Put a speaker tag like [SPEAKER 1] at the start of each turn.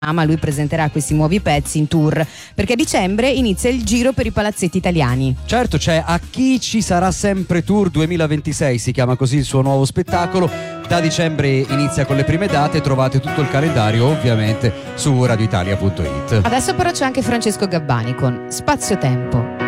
[SPEAKER 1] ma lui presenterà questi nuovi pezzi in tour, perché a dicembre inizia il giro per i palazzetti italiani.
[SPEAKER 2] Certo, c'è A Chi ci sarà sempre Tour 2026, si chiama così il suo nuovo spettacolo. Da dicembre inizia con le prime date, trovate tutto il calendario ovviamente su radioitalia.it.
[SPEAKER 1] Adesso però c'è anche Francesco Gabbani con Spazio Tempo.